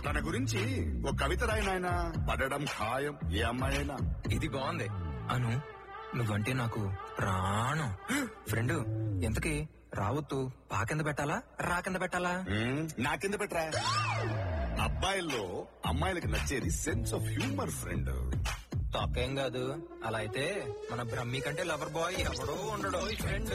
తన గురించి ఒక కవిత రాయనాయన, పడడం ఖాయం ఏ అమ్మాయి అయినా. ఇది బాగుంది అను. నువ్వంటే నాకు ప్రాణం. ఫ్రెండ్, ఎంతకీ రావద్దు పా కింద పెట్టాలా రా కింద పెట్టాలా? నా కింద పెట్టరా. అబ్బాయిల్లో అమ్మాయిలకి నచ్చేది సెన్స్ ఆఫ్ హ్యూమర్ ఫ్రెండ్. తప్పేం కాదు. అలా అయితే మన బ్రహ్మి కంటే లవర్ బాయ్ ఎవడో ఉండడు ఫ్రెండ్.